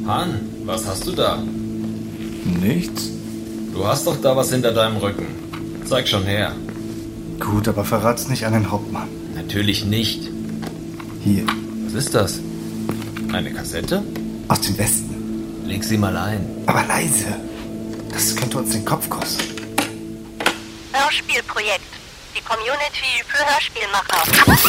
Han, was hast du da? Nichts? Du hast doch da was hinter deinem Rücken. Zeig schon her. Gut, aber verrat's nicht an den Hauptmann. Natürlich nicht. Hier, Was ist das? Eine Kassette? aus dem Westen. Leg sie mal ein. Aber leise. Das könnte uns den Kopf kosten. Hörspielprojekt. Die Community für Hörspielmacher.